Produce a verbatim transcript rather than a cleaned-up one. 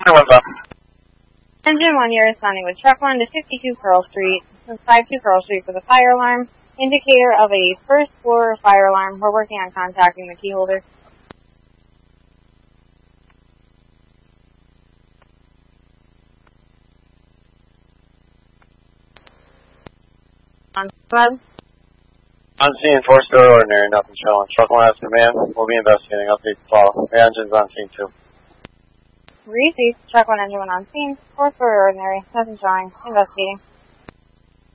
Hi, what's up? Engine one, you're responding with truck one to fifty-two Pearl Street, fifty-two Pearl Street for the fire alarm. Indicator of a first floor fire alarm. We're working on contacting the key holder. On web. On scene, four star ordinary, nothing showing. Truck one has command. We'll be investigating. Update to follow. The engine's on scene two. Received. Truck one, engine one on scene. Four story ordinary. Nothing showing. Investigating.